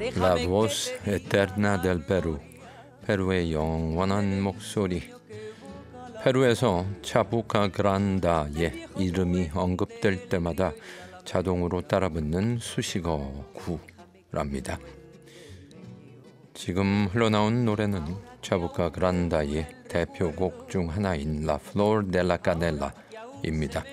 La voz eterna del Perú, 페루의 영원한 목소리. 페루에서 차부카 그란다의 이름이 언급될 때마다 자동으로 따라붙는 수식어구랍니다. 지금 흘러나온 노래는 차부카 그란다의 대표곡 중 하나인 La Flor de la Canela입니다.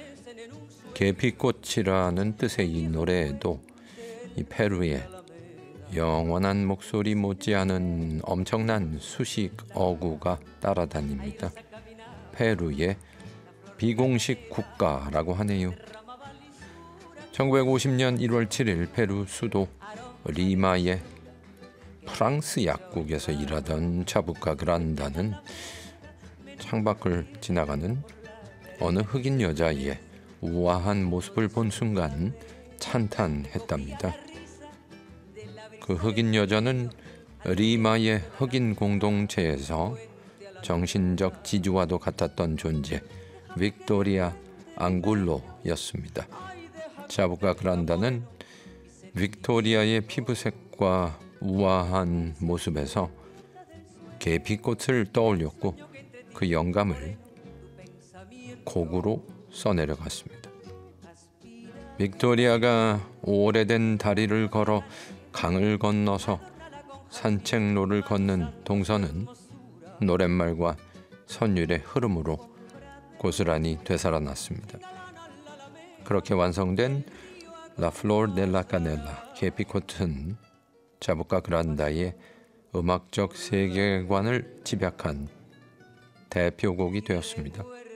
계피꽃이라는 뜻의 이 노래에도 이 페루의 영원한 목소리 못지않은 엄청난 수식 어구가 따라다닙니다. 페루의 비공식 국가라고 하네요. 1950년 1월 7일 페루 수도 리마의 프랑스 약국에서 일하던 차부카 그란다는 창밖을 지나가는 어느 흑인 여자의 우아한 모습을 본 순간 찬탄했답니다. 그 흑인 여자는 리마의 흑인 공동체에서 정신적 지주와도 같았던 존재 빅토리아 앙굴로였습니다. 차부카 그란다는 빅토리아의 피부색과 우아한 모습에서 계피꽃을 떠올렸고 그 영감을 곡으로 써내려갔습니다. 빅토리아가 오래된 다리를 걸어 강을 건너서 산책로를 걷는 동선은 노랫말과 선율의 흐름으로 고스란히 되살아났습니다. 그렇게 완성된 La Flor de la Canela, 계피꽃은 차부카 그란다의 음악적 세계관을 집약한 대표곡이 되었습니다.